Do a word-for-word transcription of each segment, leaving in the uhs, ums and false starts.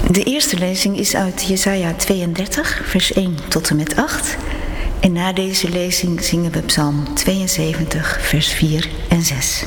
De eerste lezing is uit Jesaja tweeëndertig, vers één tot en met acht. En na deze lezing zingen we Psalm tweeënzeventig, vers vier en zes.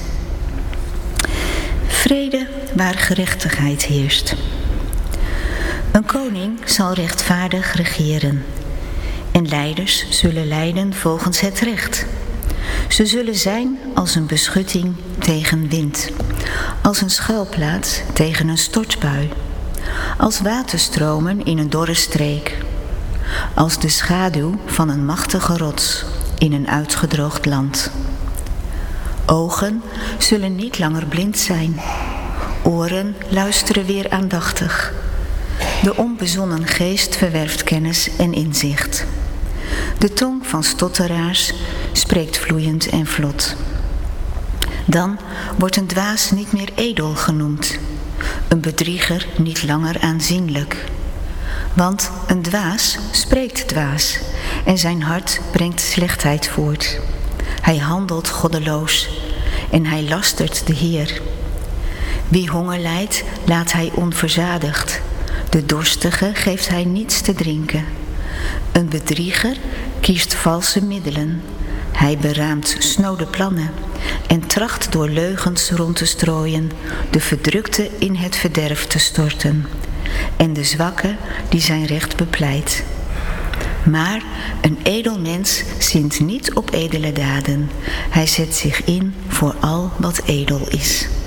Vrede waar gerechtigheid heerst. Een koning zal rechtvaardig regeren. En leiders zullen leiden volgens het recht. Ze zullen zijn als een beschutting tegen wind, als een schuilplaats tegen een stortbui, als waterstromen in een dorre streek, als de schaduw van een machtige rots in een uitgedroogd land. Ogen zullen niet langer blind zijn, oren luisteren weer aandachtig. De onbezonnen geest verwerft kennis en inzicht. De tong van stotteraars spreekt vloeiend en vlot. Dan wordt een dwaas niet meer edel genoemd, een bedrieger niet langer aanzienlijk. Want een dwaas spreekt dwaas en zijn hart brengt slechtheid voort. Hij handelt goddeloos en hij lastert de Heer. Wie honger lijdt, laat hij onverzadigd. De dorstige geeft hij niets te drinken. Een bedrieger kiest valse middelen. Hij beraamt snode plannen en tracht door leugens rond te strooien, de verdrukte in het verderf te storten en de zwakke die zijn recht bepleit. Maar een edel mens zint niet op edele daden. Hij zet zich in voor al wat edel is.